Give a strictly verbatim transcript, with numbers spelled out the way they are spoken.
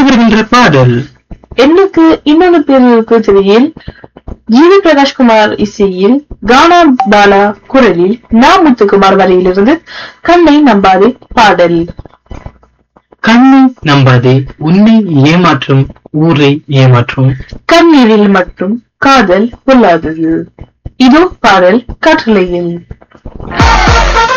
வருகின்ற பாடல் எண்ணுக்கு இன்னொரு பேருக்கு திரையில் ஜிவி பிரகாஷ்குமார் இசையில் கானா பாலா குரலில் நா முத்துக்குமார் வரையிலிருந்து கண்ணை நம்பாதே பாடல். கண்ணை நம்பாதே, உன்னை ஏமாற்றும் ஊரை ஏமாற்றும், கண்ணீரில் மட்டும் காதல் பொல்லாதது. இதோ பாடல் காற்றலையில்.